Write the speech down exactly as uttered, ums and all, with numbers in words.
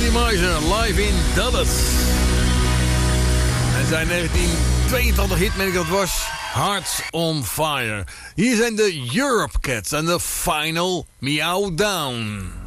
Randy Meisner live in Dallas. En zijn negentien tweeëntwintig hit, meen ik dat was, Hearts on Fire. Hier zijn de Europe Cats en de Final Meow Down.